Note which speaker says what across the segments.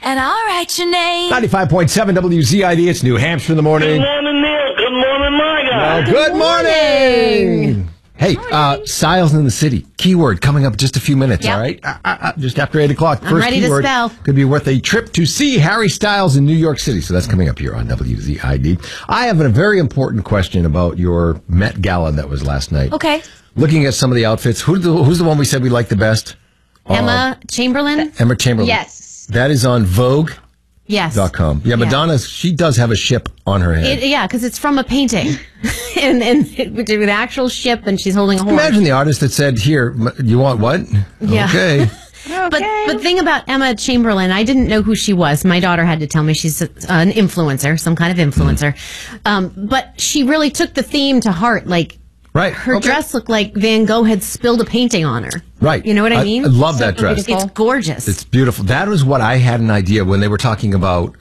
Speaker 1: And I'll write your name.
Speaker 2: 95.7 WZID. It's New Hampshire in the morning.
Speaker 3: Good morning, Neil. Good morning, my guy.
Speaker 2: Good morning. Hey, Styles in the City. Keyword coming up in just a few minutes,
Speaker 4: Yep.
Speaker 2: all right? Just after 8 o'clock.
Speaker 4: I'm ready to
Speaker 2: keyword
Speaker 4: spell.
Speaker 2: could be worth a trip to see Harry Styles in New York City. So that's coming up here on WZID. I have a very important question about your Met Gala that was last night.
Speaker 4: Okay.
Speaker 2: Looking at some of the outfits, who's the one we said we liked the best?
Speaker 4: Emma Chamberlain?
Speaker 2: Emma Chamberlain.
Speaker 5: Yes.
Speaker 2: That is on Vogue.com.
Speaker 4: Yes.
Speaker 2: Yeah, Madonna, she does have a ship on her head.
Speaker 4: Yeah, because it's from a painting. and with an actual ship, and she's holding a horn.
Speaker 2: Imagine the artist that said, here, you want what?
Speaker 4: Yeah.
Speaker 2: Okay.
Speaker 4: But thing about Emma Chamberlain, I didn't know who she was. My daughter had to tell me she's an influencer, some kind of influencer. But she really took the theme to heart. Like,
Speaker 2: Right.
Speaker 4: her dress looked like Van Gogh had spilled a painting on her.
Speaker 2: Right.
Speaker 4: You know what I mean?
Speaker 2: I love that dress.
Speaker 4: It's gorgeous.
Speaker 2: It's beautiful. That was what I had an idea when they were talking about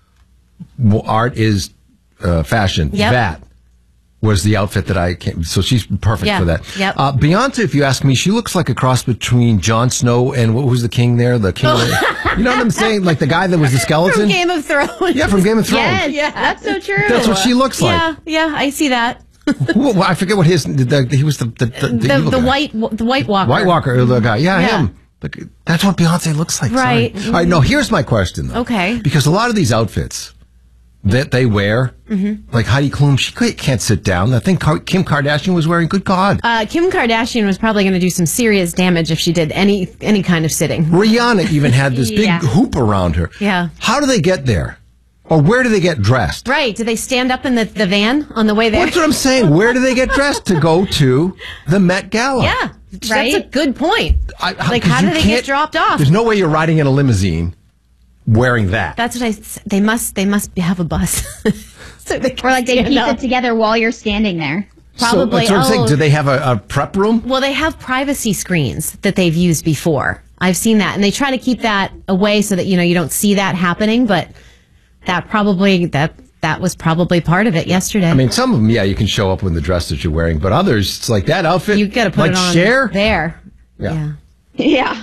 Speaker 2: art is fashion.
Speaker 4: Yep.
Speaker 2: That was the outfit that I came. So she's perfect for that.
Speaker 4: Yep.
Speaker 2: Beyonce, if you ask me, she looks like a cross between Jon Snow and what was the king there? The king. You know what I'm saying? Like the guy that was the skeleton?
Speaker 4: From Game of Thrones.
Speaker 2: Yeah, from Game of Thrones.
Speaker 5: Yes,
Speaker 4: Yeah.
Speaker 5: that's so true.
Speaker 2: That's what she looks like.
Speaker 4: Yeah, I see that.
Speaker 2: Well, I forget what he was the evil guy.
Speaker 4: the White Walker.
Speaker 2: White Walker, the guy. Yeah,
Speaker 4: Yeah.
Speaker 2: him. That's what Beyonce looks like.
Speaker 4: Right.
Speaker 2: Sorry. All right, no, here's my question, though.
Speaker 4: Okay.
Speaker 2: Because a lot of these outfits that they wear, like Heidi Klum, she can't sit down. I think Kim Kardashian was wearing, good God.
Speaker 4: Kim Kardashian was probably going to do some serious damage if she did any kind of sitting.
Speaker 2: Rihanna even had this big
Speaker 4: Yeah.
Speaker 2: hoop around her.
Speaker 4: Yeah.
Speaker 2: How do they get there? Or where do they get dressed?
Speaker 4: Right. Do they stand up in the van on the way there?
Speaker 2: That's what I'm saying. Where do they get dressed to go to the Met Gala?
Speaker 4: Yeah.
Speaker 5: Right?
Speaker 4: That's a good point. How
Speaker 2: 'cause
Speaker 4: do
Speaker 2: you
Speaker 4: they get
Speaker 2: can't-
Speaker 4: dropped off?
Speaker 2: There's no way you're riding in a limousine wearing that.
Speaker 4: That's what they must have a bus. So they
Speaker 5: Or like they
Speaker 4: stand
Speaker 5: piece
Speaker 4: up.
Speaker 5: it together while you're standing there.
Speaker 4: Probably.
Speaker 2: So, that's what I'm saying. Do they have a prep room?
Speaker 4: Well, they have privacy screens that they've used before. I've seen that. And they try to keep that away so that, you don't see that happening. But that was probably part of it yesterday.
Speaker 2: I mean, some of them, yeah, you can show up in the dress that you're wearing, but others, it's like that outfit.
Speaker 4: You got to put
Speaker 2: like
Speaker 4: it on
Speaker 2: Cher.
Speaker 4: there.
Speaker 2: Yeah.
Speaker 5: Yeah.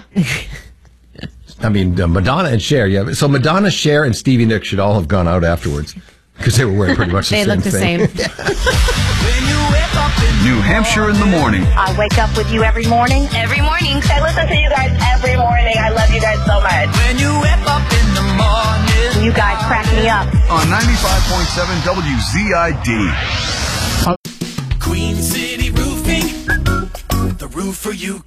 Speaker 2: I mean, Madonna and Cher, yeah. So Madonna, Cher, and Stevie Nicks should all have gone out afterwards because they were wearing pretty much the
Speaker 4: They
Speaker 2: same
Speaker 4: look the
Speaker 2: thing.
Speaker 4: same.
Speaker 6: New Hampshire in the morning.
Speaker 7: I wake up with you every morning.
Speaker 1: Every morning.
Speaker 7: I listen to you guys every morning. I love you guys so much.
Speaker 6: When you wake up in the morning.
Speaker 7: You guys crack me up.
Speaker 6: On 95.7 WZID.
Speaker 8: Queen City Roofing, the roof for you.